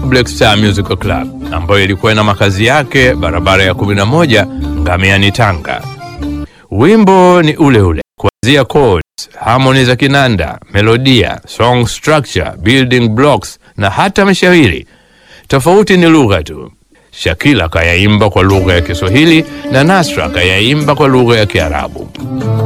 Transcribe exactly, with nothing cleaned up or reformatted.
Black Star Musical Club ambayo ilikuwa na makazi yake barabara ya kumi na moja Ngamiani, Tanga. Wimbo ni ule ule, kuanzia chords, harmony za kinanda, melodia, song structure, building blocks na hata mashairi. Tofauti ni lugha tu. Shakila kayaimba kwa lugha ya Kiswahili na Nasra kayaimba kwa lugha ya Kiarabu.